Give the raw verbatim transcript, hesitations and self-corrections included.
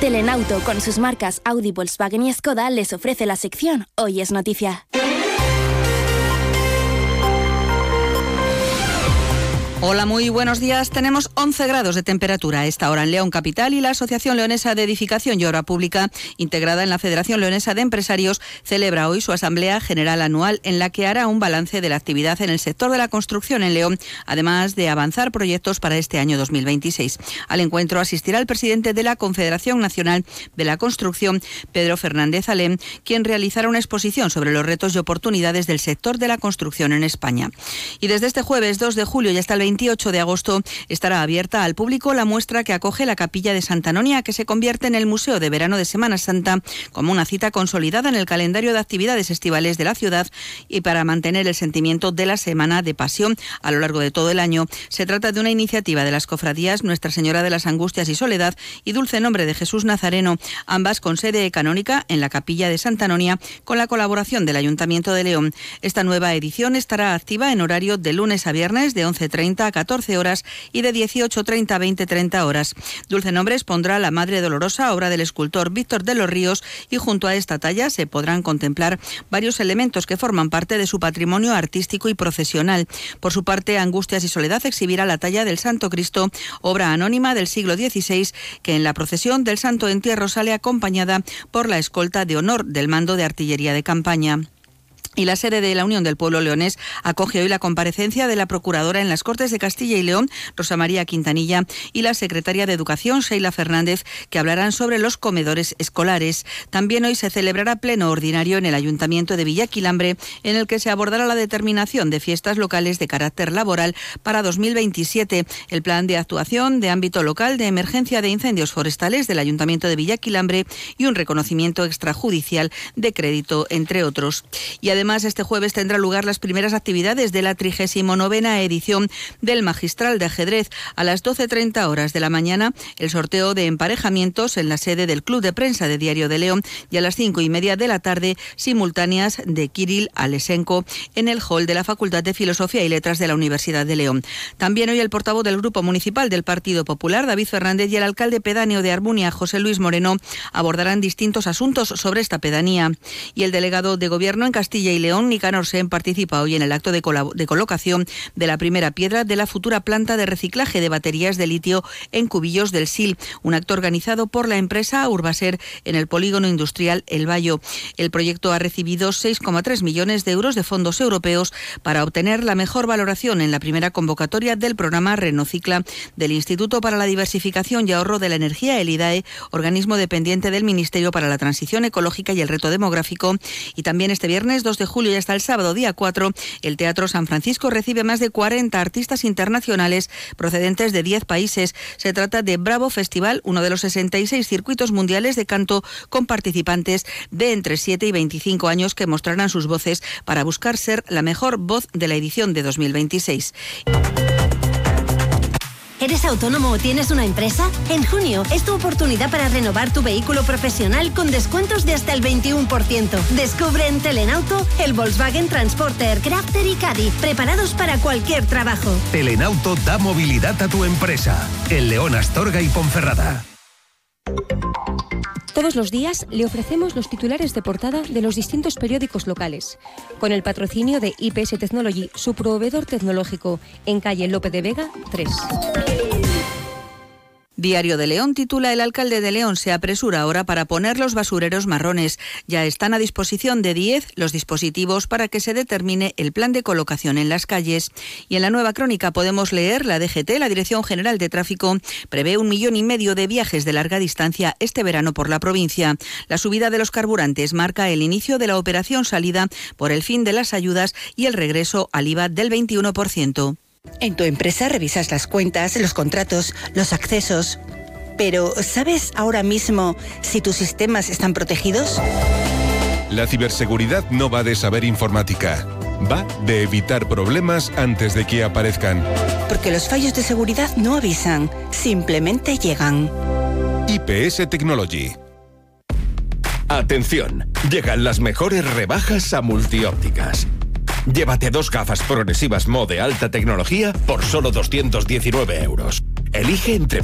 Telenauto, con sus marcas Audi, Volkswagen y Skoda, les ofrece la sección Hoy es Noticia. Hola, muy buenos días. Tenemos once grados de temperatura a esta hora en León capital y la Asociación Leonesa de Edificación y Obra Pública, integrada en la Federación Leonesa de Empresarios, celebra hoy su Asamblea General Anual en la que hará un balance de la actividad en el sector de la construcción en León, además de avanzar proyectos para este año dos mil veintiséis. Al encuentro asistirá el presidente de la Confederación Nacional de la Construcción, Pedro Fernández Alem, quien realizará una exposición sobre los retos y oportunidades del sector de la construcción en España. Y desde este jueves dos de julio y hasta el veintiocho de agosto estará abierta al público la muestra que acoge la Capilla de Santa Anonia, que se convierte en el Museo de Verano de Semana Santa como una cita consolidada en el calendario de actividades estivales de la ciudad y para mantener el sentimiento de la Semana de Pasión a lo largo de todo el año. Se trata de una iniciativa de las cofradías Nuestra Señora de las Angustias y Soledad y Dulce Nombre de Jesús Nazareno, ambas con sede canónica en la Capilla de Santa Anonia, con la colaboración del Ayuntamiento de León. Esta nueva edición estará activa en horario de lunes a viernes de once treinta a catorce horas y de dieciocho treinta a veinte treinta horas. Dulce Nombres pondrá la Madre Dolorosa, obra del escultor Víctor de los Ríos, y junto a esta talla se podrán contemplar varios elementos que forman parte de su patrimonio artístico y procesional. Por su parte, Angustias y Soledad exhibirá la talla del Santo Cristo, obra anónima del siglo dieciséis, que en la procesión del Santo Entierro sale acompañada por la escolta de honor del Mando de Artillería de Campaña. Y la sede de la Unión del Pueblo Leonés acoge hoy la comparecencia de la Procuradora en las Cortes de Castilla y León, Rosa María Quintanilla, y la Secretaria de Educación, Sheila Fernández, que hablarán sobre los comedores escolares. También hoy se celebrará pleno ordinario en el Ayuntamiento de Villaquilambre, en el que se abordará la determinación de fiestas locales de carácter laboral para dos mil veintisiete, el plan de actuación de ámbito local de emergencia de incendios forestales del Ayuntamiento de Villaquilambre y un reconocimiento extrajudicial de crédito, entre otros. Y además, Además, este jueves tendrá lugar las primeras actividades de la trigésima novena edición del Magistral de Ajedrez. A las doce treinta horas de la mañana, el sorteo de emparejamientos en la sede del Club de Prensa de Diario de León, y a las cinco y media de la tarde, simultáneas de Kirill Alesenko en el hall de la Facultad de Filosofía y Letras de la Universidad de León. También hoy el portavoz del Grupo Municipal del Partido Popular, David Fernández, y el alcalde pedáneo de Armunia, José Luis Moreno, abordarán distintos asuntos sobre esta pedanía. Y el delegado de Gobierno en Castilla y León, Nicanor Sen, participa hoy en el acto de, de colocación de la primera piedra de la futura planta de reciclaje de baterías de litio en Cubillos del Sil, un acto organizado por la empresa Urbaser en el polígono industrial El Bayo. El proyecto ha recibido seis coma tres millones de euros de fondos europeos para obtener la mejor valoración en la primera convocatoria del programa Renocicla del Instituto para la Diversificación y Ahorro de la Energía, el IDAE, organismo dependiente del Ministerio para la Transición Ecológica y el Reto Demográfico. Y también este viernes dos de julio y hasta el sábado día cuatro, el Teatro San Francisco recibe más de cuarenta artistas internacionales procedentes de diez países. Se trata de Bravo Festival, uno de los sesenta y seis circuitos mundiales de canto con participantes de entre siete y veinticinco años que mostrarán sus voces para buscar ser la mejor voz de la edición de dos mil veintiséis. ¿Eres autónomo o tienes una empresa? En junio es tu oportunidad para renovar tu vehículo profesional con descuentos de hasta el veintiuno por ciento. Descubre en Telenauto el Volkswagen Transporter, Crafter y Caddy, preparados para cualquier trabajo. Telenauto da movilidad a tu empresa. En León, Astorga y Ponferrada. Todos los días le ofrecemos los titulares de portada de los distintos periódicos locales, con el patrocinio de I P S Technology, su proveedor tecnológico, en calle Lope de Vega tres. Diario de León titula: el alcalde de León se apresura ahora para poner los basureros marrones. Ya están a disposición de diez los dispositivos para que se determine el plan de colocación en las calles. Y en la Nueva Crónica podemos leer: la D G T, la Dirección General de Tráfico, prevé un millón y medio de viajes de larga distancia este verano por la provincia. La subida de los carburantes marca el inicio de la operación salida por el fin de las ayudas y el regreso al I V A del veintiuno por ciento. En tu empresa revisas las cuentas, los contratos, los accesos. Pero, ¿sabes ahora mismo si tus sistemas están protegidos? La ciberseguridad no va de saber informática. Va de evitar problemas antes de que aparezcan. Porque los fallos de seguridad no avisan, simplemente llegan. I P S Technology. Atención, llegan las mejores rebajas a Multiópticas. Llévate dos gafas progresivas Mo de alta tecnología por solo doscientos diecinueve euros. Elige entre